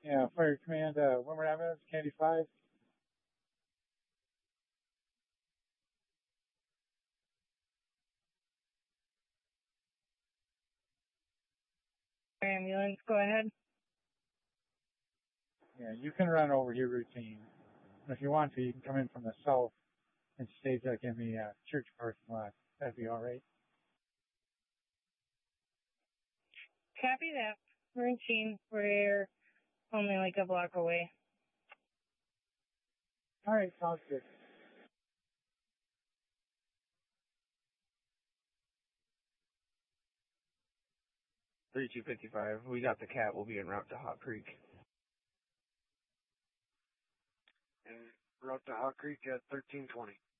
Yeah, Fire Command, Winward Avenue, Candy 5. Ambulance, go ahead. Yeah, you can run over your routine. And if you want to, you can come in from the south and stage like in the church parking lot. That'd be alright. Copy that. Routine, we're only like a block away. Alright, sounds good. 3255. We got the cat. We'll be en route to Hot Creek. En route to Hot Creek at 1320.